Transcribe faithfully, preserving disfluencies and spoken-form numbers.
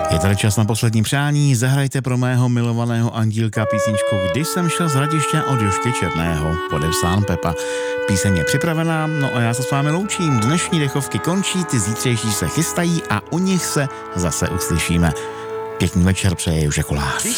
Je tady čas na poslední přání, zahrajte pro mého milovaného Andílka písničku Když jsem šel z Hradiště od Jožky Černého, podepsán Pepa. Píseň je připravená, no a já se s vámi loučím. Dnešní dechovky končí, ty zítřejší se chystají a u nich se zase uslyšíme. Pěkný večer přeje Joža Kolář.